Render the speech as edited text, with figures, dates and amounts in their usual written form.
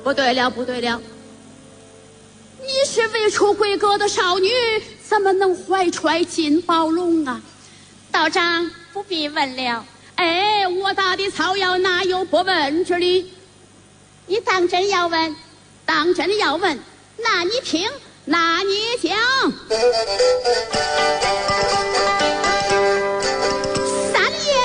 不对了，不对了！你是未出闺阁的少女，怎么能怀揣金宝笼啊？ 道长不必问了。 哎，我打的草药哪有不问之理？ 你当真要问？ 当真要问，那你听，那你讲。